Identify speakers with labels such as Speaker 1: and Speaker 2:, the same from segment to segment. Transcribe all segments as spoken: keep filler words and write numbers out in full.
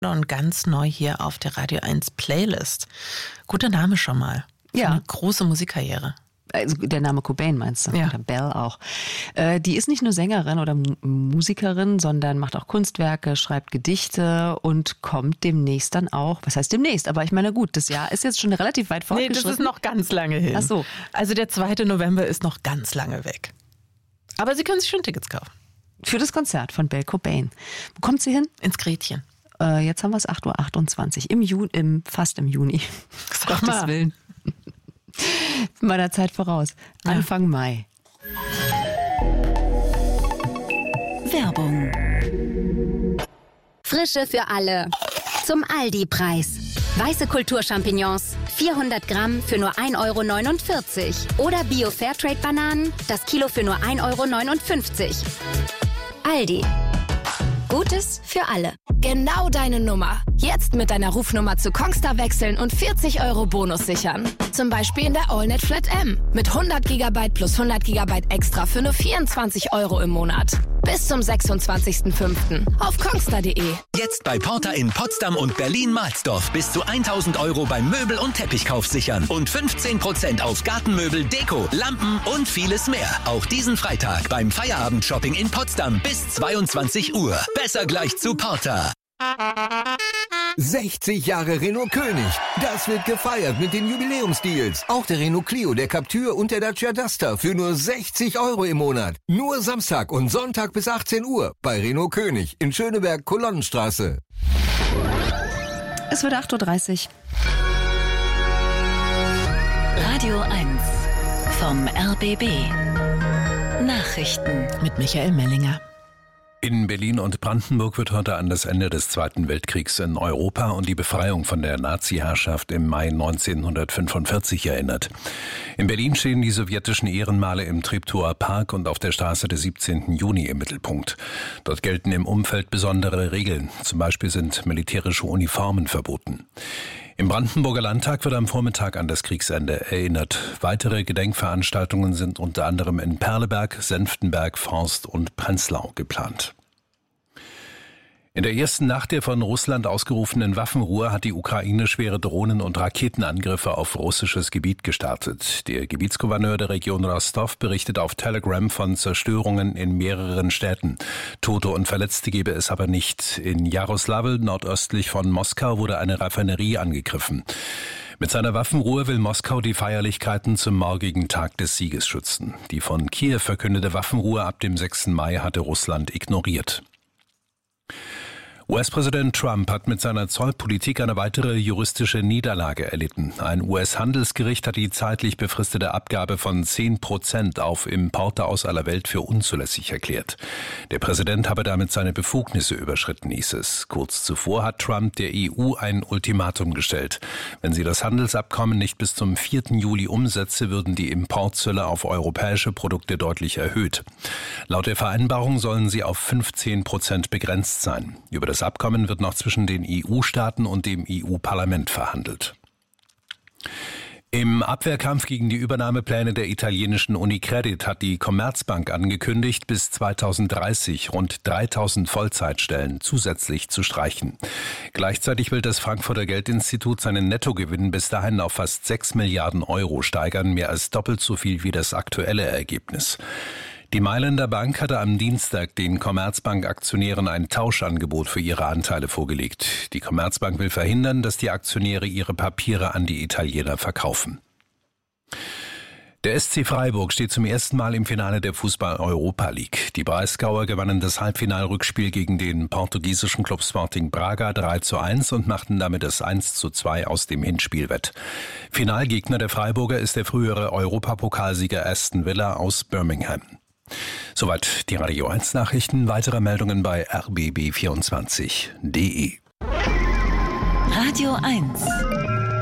Speaker 1: Und ganz neu hier auf der Radio eins Playlist. Guter Name schon mal. Für
Speaker 2: Ja.
Speaker 1: eine große Musikkarriere.
Speaker 2: Also der Name Cobain meinst du?
Speaker 1: Ja.
Speaker 2: Oder Bell auch. Äh, die ist nicht nur Sängerin oder M- Musikerin, sondern macht auch Kunstwerke, schreibt Gedichte und kommt demnächst dann auch, was heißt demnächst? Aber ich meine, gut, das Jahr ist jetzt schon relativ weit
Speaker 1: Nee,
Speaker 2: fortgeschritten.
Speaker 1: das ist noch ganz lange hin.
Speaker 2: Ach so.
Speaker 1: Also der zweite November ist noch ganz lange weg. Aber Sie können sich schon Tickets kaufen.
Speaker 2: Für das Konzert von Bell Cobain. Wo kommt sie hin?
Speaker 1: Ins Gretchen.
Speaker 2: Äh, jetzt haben wir es acht Uhr achtundzwanzig. Im Juni, im, fast im Juni.
Speaker 1: Sag
Speaker 2: Gottes
Speaker 1: mal.
Speaker 2: Willen. Meiner Zeit voraus.
Speaker 1: Ja.
Speaker 2: Anfang Mai.
Speaker 3: Werbung. Frische für alle. Zum Aldi-Preis. Weiße Kulturchampignons, vierhundert Gramm für nur ein Euro neunundvierzig. Oder Bio-Fairtrade-Bananen, das Kilo für nur ein Euro neunundfünfzig. Aldi. Gutes für alle.
Speaker 4: Genau deine Nummer. Jetzt mit deiner Rufnummer zu Kongstar wechseln und vierzig Euro Bonus sichern. Zum Beispiel in der AllNet Flat M. Mit hundert Gigabyte plus hundert Gigabyte extra für nur vierundzwanzig Euro im Monat. Bis zum sechsundzwanzigsten fünften auf kongstar punkt de.
Speaker 5: Jetzt bei Porter in Potsdam und Berlin-Mahlsdorf bis zu tausend Euro beim Möbel- und Teppichkauf sichern. Und fünfzehn Prozent auf Gartenmöbel, Deko, Lampen und vieles mehr. Auch diesen Freitag beim Feierabend-Shopping in Potsdam bis zweiundzwanzig Uhr. Besser gleich zu Porter.
Speaker 6: sechzig Jahre Renault König. Das wird gefeiert mit den Jubiläumsdeals. Auch der Renault Clio, der Captur und der Dacia Duster für nur sechzig Euro im Monat. Nur Samstag und Sonntag bis achtzehn Uhr bei Renault König in Schöneberg, Kolonnenstraße.
Speaker 2: Es wird acht Uhr dreißig.
Speaker 3: Radio eins vom R B B. Nachrichten.
Speaker 1: Mit Michael Mellinger.
Speaker 7: In Berlin und Brandenburg wird heute an das Ende des Zweiten Weltkriegs in Europa und die Befreiung von der Nazi-Herrschaft im Mai neunzehnhundertfünfundvierzig erinnert. In Berlin stehen die sowjetischen Ehrenmale im Treptower Park und auf der Straße des siebzehnten Juni im Mittelpunkt. Dort gelten im Umfeld besondere Regeln. Zum Beispiel sind militärische Uniformen verboten. Im Brandenburger Landtag wird am Vormittag an das Kriegsende erinnert. Weitere Gedenkveranstaltungen sind unter anderem in Perleberg, Senftenberg, Forst und Prenzlau geplant. In der ersten Nacht der von Russland ausgerufenen Waffenruhe hat die Ukraine schwere Drohnen- und Raketenangriffe auf russisches Gebiet gestartet. Der Gebietsgouverneur der Region Rostov berichtet auf Telegram von Zerstörungen in mehreren Städten. Tote und Verletzte gebe es aber nicht. In Jaroslawl, nordöstlich von Moskau, wurde eine Raffinerie angegriffen. Mit seiner Waffenruhe will Moskau die Feierlichkeiten zum morgigen Tag des Sieges schützen. Die von Kiew verkündete Waffenruhe ab dem sechsten Mai hatte Russland ignoriert. U S-Präsident Trump hat mit seiner Zollpolitik eine weitere juristische Niederlage erlitten. Ein U S-Handelsgericht hat die zeitlich befristete Abgabe von zehn Prozent auf Importe aus aller Welt für unzulässig erklärt. Der Präsident habe damit seine Befugnisse überschritten, hieß es. Kurz zuvor hat Trump der E U ein Ultimatum gestellt. Wenn sie das Handelsabkommen nicht bis zum vierten Juli umsetze, würden die Importzölle auf europäische Produkte deutlich erhöht. Laut der Vereinbarung sollen sie auf fünfzehn Prozent begrenzt sein. Über das Abkommen wird noch zwischen den E U-Staaten und dem E U-Parlament verhandelt. Im Abwehrkampf gegen die Übernahmepläne der italienischen Unicredit hat die Commerzbank angekündigt, bis zweitausenddreißig rund dreitausend Vollzeitstellen zusätzlich zu streichen. Gleichzeitig will das Frankfurter Geldinstitut seinen Nettogewinn bis dahin auf fast sechs Milliarden Euro steigern, mehr als doppelt so viel wie das aktuelle Ergebnis. Die Mailänder Bank hatte am Dienstag den Commerzbank-Aktionären ein Tauschangebot für ihre Anteile vorgelegt. Die Commerzbank will verhindern, dass die Aktionäre ihre Papiere an die Italiener verkaufen. Der S C Freiburg steht zum ersten Mal im Finale der Fußball-Europa League. Die Breisgauer gewannen das Halbfinalrückspiel gegen den portugiesischen Club Sporting Braga drei zu eins und machten damit das eins zu zwei aus dem Hinspiel wett. Finalgegner der Freiburger ist der frühere Europapokalsieger Aston Villa aus Birmingham. Soweit die Radio eins Nachrichten. Weitere Meldungen bei r b b vierundzwanzig punkt d e.
Speaker 3: Radio eins.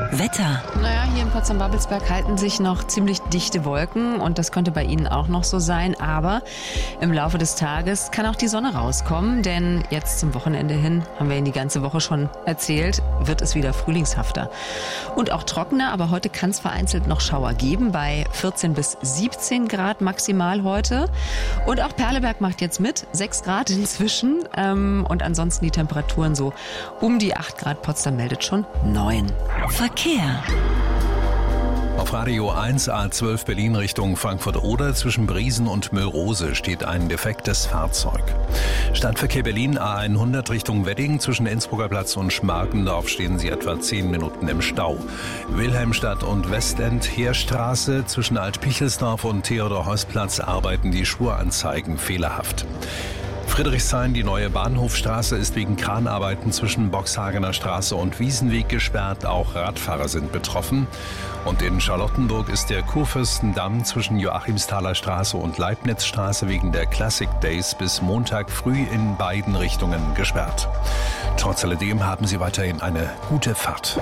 Speaker 5: Wetter.
Speaker 2: Naja, hier in Potsdam-Babelsberg halten sich noch ziemlich dichte Wolken und das könnte bei Ihnen auch noch so sein. Aber im Laufe des Tages kann auch die Sonne rauskommen, denn jetzt zum Wochenende hin, haben wir Ihnen die ganze Woche schon erzählt, wird es wieder frühlingshafter. Und auch trockener, aber heute kann es vereinzelt noch Schauer geben, bei vierzehn bis siebzehn Grad maximal heute. Und auch Perleberg macht jetzt mit, sechs Grad inzwischen. Ähm, und ansonsten die Temperaturen so um die acht Grad. Potsdam meldet schon neun.
Speaker 5: Verkehr.
Speaker 7: Auf Radio eins A zwölf Berlin Richtung Frankfurt-Oder zwischen Briesen und Müllrose steht ein defektes Fahrzeug. Stadtverkehr Berlin A hundert Richtung Wedding zwischen Innsbrucker Platz und Schmarkendorf stehen Sie etwa zehn Minuten im Stau. Wilhelmstadt und Westend Heerstraße zwischen Alt-Pichelsdorf und Theodor-Heuss-Platz arbeiten die Spuranzeigen fehlerhaft. Friedrichshain, die neue Bahnhofstraße, ist wegen Kranarbeiten zwischen Boxhagener Straße und Wiesenweg gesperrt. Auch Radfahrer sind betroffen. Und in Charlottenburg ist der Kurfürstendamm zwischen Joachimsthaler Straße und Leibnizstraße wegen der Classic Days bis Montag früh in beiden Richtungen gesperrt. Trotz alledem haben Sie weiterhin eine gute Fahrt.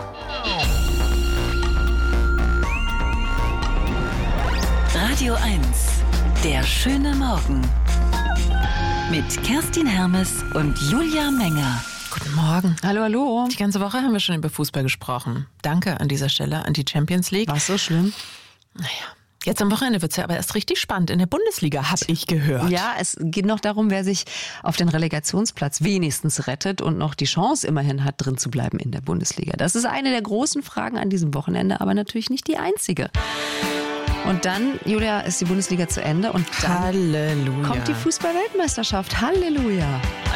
Speaker 5: Radio eins. Der schöne Morgen. Mit Kerstin Hermes und Julia Menger.
Speaker 1: Guten Morgen.
Speaker 2: Hallo, hallo.
Speaker 1: Die ganze Woche haben wir schon über Fußball gesprochen. Danke an dieser Stelle an die Champions League.
Speaker 2: War es so schlimm?
Speaker 1: Naja, jetzt am Wochenende wird es ja aber erst richtig spannend in der Bundesliga, habe ich gehört.
Speaker 2: Ja, es geht noch darum, wer sich auf den Relegationsplatz wenigstens rettet und noch die Chance immerhin hat, drin zu bleiben in der Bundesliga. Das ist eine der großen Fragen an diesem Wochenende, aber natürlich nicht die einzige. Und dann, Julia, ist die Bundesliga zu Ende und dann
Speaker 1: Halleluja.
Speaker 2: kommt die Fußball-Weltmeisterschaft. Halleluja.